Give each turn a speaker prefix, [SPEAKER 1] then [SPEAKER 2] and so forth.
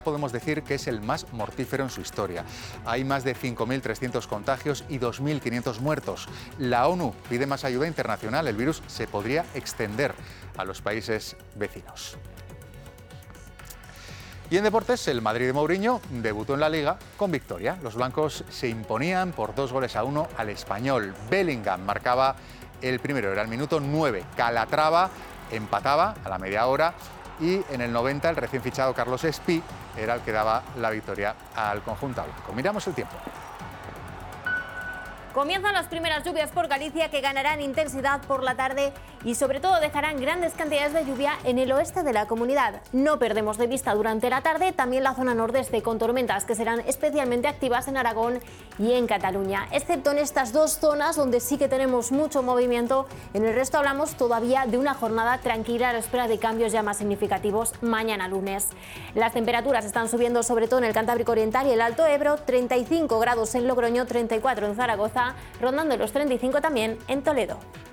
[SPEAKER 1] Podemos decir que es el más mortífero en su historia. Hay más de 5.300 contagios y 2.500 muertos. La ONU pide más ayuda internacional. El virus se podría extender a los países vecinos. Y en deportes, el Madrid de Mourinho debutó en la Liga con victoria. Los blancos se imponían por 2-1 al Español. Bellingham marcaba el primero, era el minuto 9. Calatrava empataba a la media hora. Y en el 90 el recién fichado Carlos Espí era el que daba la victoria al conjunto blanco. Miramos el tiempo.
[SPEAKER 2] Comienzan las primeras lluvias por Galicia, que ganarán intensidad por la tarde y sobre todo dejarán grandes cantidades de lluvia en el oeste de la comunidad. No perdemos de vista durante la tarde también la zona nordeste, con tormentas que serán especialmente activas en Aragón y en Cataluña, excepto en estas dos zonas donde sí que tenemos mucho movimiento. En el resto hablamos todavía de una jornada tranquila a la espera de cambios ya más significativos mañana lunes. Las temperaturas están subiendo sobre todo en el Cantábrico Oriental y el Alto Ebro, 35 grados en Logroño, 34 en Zaragoza, rondando los 35 también en Toledo.